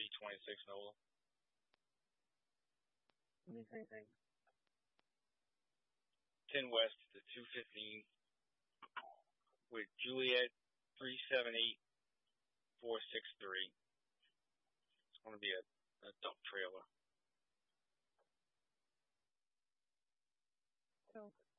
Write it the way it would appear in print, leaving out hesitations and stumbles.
2026 Nola. Let me think. 10 West to 215 with Juliet 378463. It's going to be a dump trailer. So